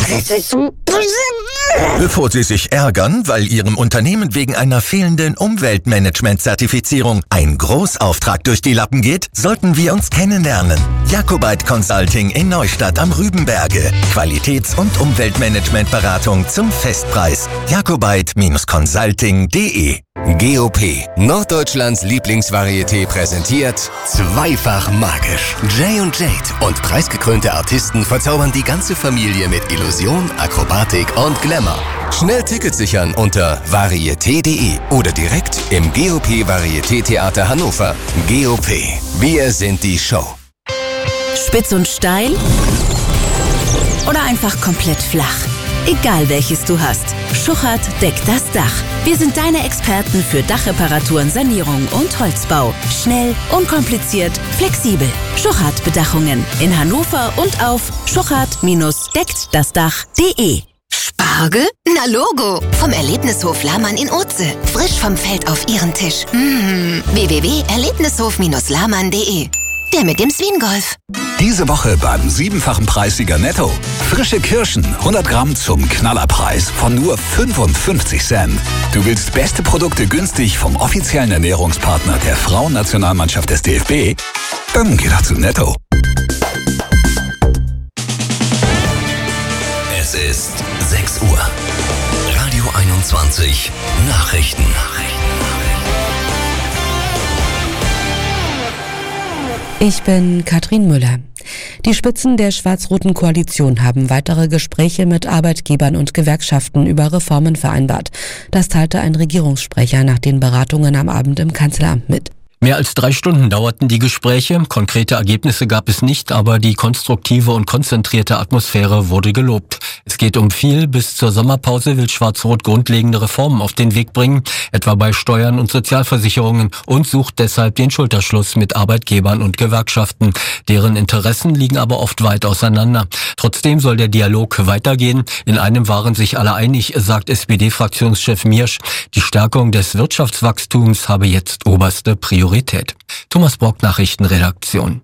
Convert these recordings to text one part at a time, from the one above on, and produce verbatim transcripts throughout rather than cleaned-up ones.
Bevor Sie sich ärgern, weil Ihrem Unternehmen wegen einer fehlenden Umweltmanagement-Zertifizierung ein Großauftrag durch die Lappen geht, sollten wir uns kennenlernen. Jacobite Consulting in Neustadt am Rübenberge. Qualitäts- und Umweltmanagementberatung zum Festpreis. Jacobite Consulting punkt de. G O P, Norddeutschlands Lieblingsvarieté, präsentiert Zweifach magisch. Jay und Jade und preisgekrönte Artisten verzaubern die ganze Familie mit Illusion, Akrobatik und Glamour. Schnell Tickets sichern unter varieté punkt de oder direkt im G O P Varieté Theater Hannover. G O P, wir sind die Show. Spitz und steil oder einfach komplett flach? Egal welches du hast, Schuchert deckt das Dach. Wir sind deine Experten für Dachreparaturen, Sanierung und Holzbau. Schnell, unkompliziert, flexibel. Schuchert Bedachungen in Hannover und auf schuchert deckt das Dach punkt de. Spargel? Na Logo! Vom Erlebnishof Lahmann in Oze. Frisch vom Feld auf Ihren Tisch. Mmh. w w w punkt erlebnishof lahmann punkt de. Der mit dem Swingolf. Diese Woche beim siebenfachen Preissieger Netto. Frische Kirschen, hundert Gramm zum Knallerpreis von nur fünfundfünfzig Cent. Du willst beste Produkte günstig vom offiziellen Ernährungspartner der Frauennationalmannschaft des D F B? Dann geh doch zu Netto. Es ist sechs Uhr. Radio einundzwanzig. Nachrichten. Ich bin Katrin Müller. Die Spitzen der schwarz-roten Koalition haben weitere Gespräche mit Arbeitgebern und Gewerkschaften über Reformen vereinbart. Das teilte ein Regierungssprecher nach den Beratungen am Abend im Kanzleramt mit. Mehr als drei Stunden dauerten die Gespräche. Konkrete Ergebnisse gab es nicht, aber die konstruktive und konzentrierte Atmosphäre wurde gelobt. Es geht um viel. Bis zur Sommerpause will Schwarz-Rot grundlegende Reformen auf den Weg bringen, etwa bei Steuern und Sozialversicherungen, und sucht deshalb den Schulterschluss mit Arbeitgebern und Gewerkschaften. Deren Interessen liegen aber oft weit auseinander. Trotzdem soll der Dialog weitergehen. In einem waren sich alle einig, sagt S P D-Fraktionschef Miersch. Die Stärkung des Wirtschaftswachstums habe jetzt oberste Priorität. Thomas Brock, Nachrichtenredaktion.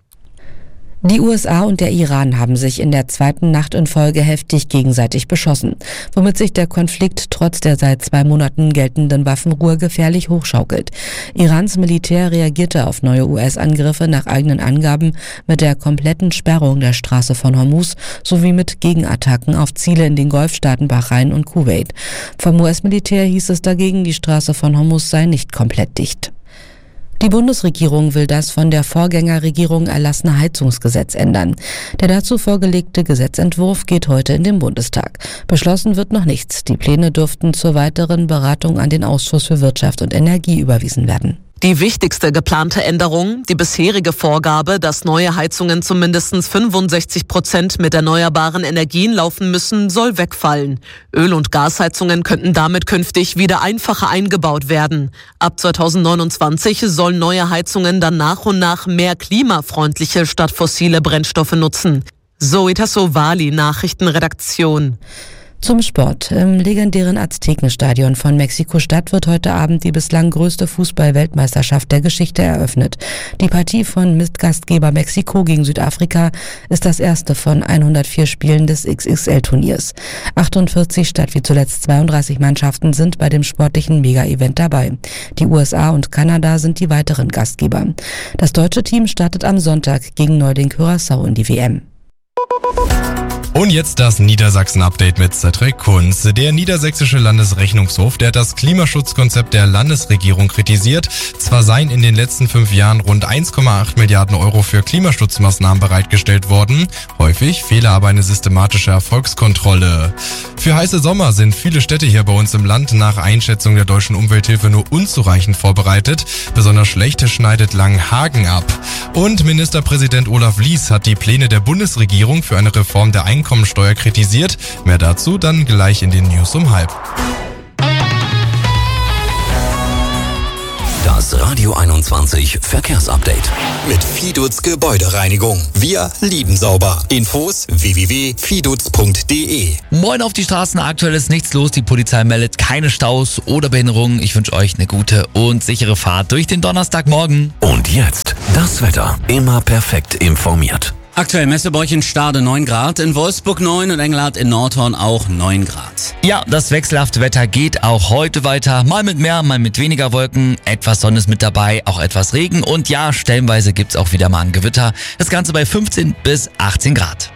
Die U S A und der Iran haben sich in der zweiten Nacht in Folge heftig gegenseitig beschossen, womit sich der Konflikt trotz der seit zwei Monaten geltenden Waffenruhe gefährlich hochschaukelt. Irans Militär reagierte auf neue U S-Angriffe nach eigenen Angaben mit der kompletten Sperrung der Straße von Hormuz sowie mit Gegenattacken auf Ziele in den Golfstaaten Bahrain und Kuwait. Vom U S-Militär hieß es dagegen, die Straße von Hormuz sei nicht komplett dicht. Die Bundesregierung will das von der Vorgängerregierung erlassene Heizungsgesetz ändern. Der dazu vorgelegte Gesetzentwurf geht heute in den Bundestag. Beschlossen wird noch nichts. Die Pläne dürften zur weiteren Beratung an den Ausschuss für Wirtschaft und Energie überwiesen werden. Die wichtigste geplante Änderung, die bisherige Vorgabe, dass neue Heizungen zu mindestens fünfundsechzig Prozent mit erneuerbaren Energien laufen müssen, soll wegfallen. Öl- und Gasheizungen könnten damit künftig wieder einfacher eingebaut werden. Ab zweitausendneunundzwanzig sollen neue Heizungen dann nach und nach mehr klimafreundliche statt fossile Brennstoffe nutzen. Zoe Tassovali, Nachrichtenredaktion. Zum Sport. Im legendären Aztekenstadion von Mexiko-Stadt wird heute Abend die bislang größte Fußball-Weltmeisterschaft der Geschichte eröffnet. Die Partie von Mitgastgeber Mexiko gegen Südafrika ist das erste von hundertvier Spielen des X X L-Turniers. achtundvierzig statt wie zuletzt zweiunddreißig Mannschaften sind bei dem sportlichen Mega-Event dabei. Die U S A und Kanada sind die weiteren Gastgeber. Das deutsche Team startet am Sonntag gegen Neuling Curaçao in die W M. Und jetzt das Niedersachsen-Update mit Cedric Kunz. Der niedersächsische Landesrechnungshof, der hat das Klimaschutzkonzept der Landesregierung kritisiert. Zwar seien in den letzten fünf Jahren rund eins Komma acht Milliarden Euro für Klimaschutzmaßnahmen bereitgestellt worden. Häufig fehle aber eine systematische Erfolgskontrolle. Für heiße Sommer sind viele Städte hier bei uns im Land nach Einschätzung der Deutschen Umwelthilfe nur unzureichend vorbereitet. Besonders schlecht schneidet Langenhagen ab. Und Ministerpräsident Olaf Lies hat die Pläne der Bundesregierung für eine Reform der Einkommensteuer kritisiert. Mehr dazu dann gleich in den News um halb. Das Radio einundzwanzig Verkehrsupdate mit Fidutz Gebäudereinigung. Wir lieben sauber. Infos w w w punkt fidutz punkt de. Moin auf die Straßen, aktuell ist nichts los. Die Polizei meldet keine Staus oder Behinderungen. Ich wünsche euch eine gute und sichere Fahrt durch den Donnerstagmorgen. Und jetzt das Wetter. Immer perfekt informiert. Aktuell Messebräuch in Stade neun Grad, in Wolfsburg neun und Engelhardt in Nordhorn auch neun Grad. Ja, das wechselhafte Wetter geht auch heute weiter. Mal mit mehr, mal mit weniger Wolken. Etwas Sonne ist mit dabei, auch etwas Regen. Und ja, stellenweise gibt's auch wieder mal ein Gewitter. Das Ganze bei fünfzehn bis achtzehn Grad.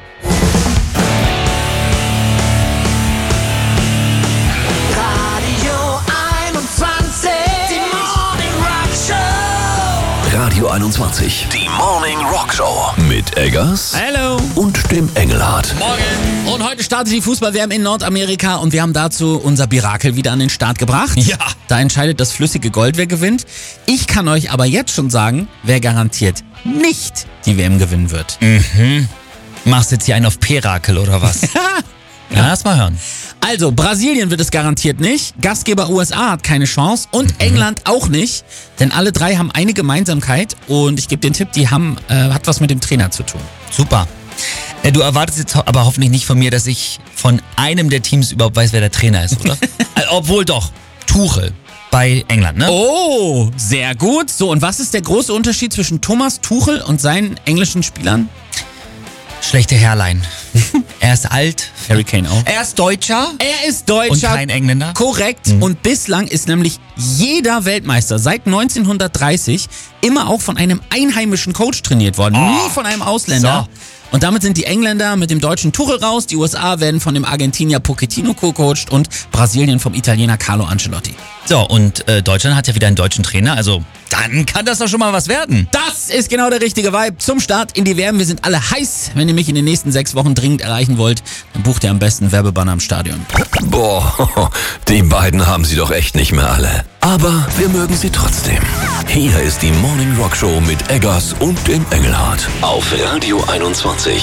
Radio einundzwanzig, die Morning Rock Show mit Eggers Hallo. und dem Engelhardt. Morgen. Und heute startet die Fußball-W M in Nordamerika und wir haben dazu unser Mirakel wieder an den Start gebracht. Ja. Da entscheidet das flüssige Gold, wer gewinnt. Ich kann euch aber jetzt schon sagen, wer garantiert nicht die W M gewinnen wird. Mhm. Machst jetzt hier einen auf Perakel oder was? Ja, lass mal hören. Also, Brasilien wird es garantiert nicht, Gastgeber U S A hat keine Chance und mhm. England auch nicht, denn alle drei haben eine Gemeinsamkeit und ich gebe den Tipp, die haben, äh, hat was mit dem Trainer zu tun. Super. Äh, du erwartest jetzt aber hoffentlich nicht von mir, dass ich von einem der Teams überhaupt weiß, wer der Trainer ist, oder? äh, obwohl doch, Tuchel bei England, ne? Oh, sehr gut. So, und was ist der große Unterschied zwischen Thomas Tuchel und seinen englischen Spielern? Schlechte Hairline. Er ist alt. Harry Kane auch. Er ist Deutscher. Er ist Deutscher. Und kein Engländer. Korrekt. Mhm. Und bislang ist nämlich jeder Weltmeister seit neunzehnhundertdreißig immer auch von einem einheimischen Coach trainiert worden. Oh. Nie von einem Ausländer. So. Und damit sind die Engländer mit dem deutschen Tuchel raus. Die U S A werden von dem Argentinier Pochettino co-coacht und Brasilien vom Italiener Carlo Ancelotti. So, und äh, Deutschland hat ja wieder einen deutschen Trainer, also dann kann das doch schon mal was werden. Das ist genau der richtige Vibe zum Start in die W M. Wir sind alle heiß. Wenn ihr mich in den nächsten sechs Wochen dringend erreichen wollt, dann bucht ihr am besten Werbebanner im Stadion. Boah, die beiden haben sie doch echt nicht mehr alle. Aber wir mögen sie trotzdem. Hier ist die Morning Rock Show mit Eggers und dem Engelhardt auf Radio einundzwanzig.